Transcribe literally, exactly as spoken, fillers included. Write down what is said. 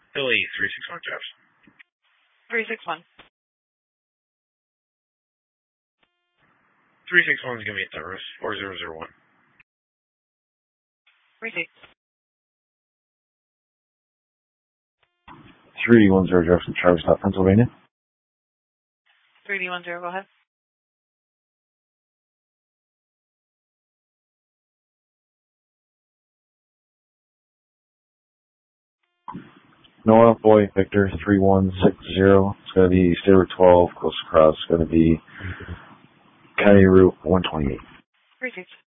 Philly, three six one, Jeff. three six one. three six one is going to be at Thurus, four zero zero one. Receive. three D one zero, Jefferson, Travis, Pennsylvania. three D one zero, go ahead. Noah, Boy, Victor, three one six zero. It's going to be State Route twelve, close across. It's going to be County Route one twenty-eight. Receive.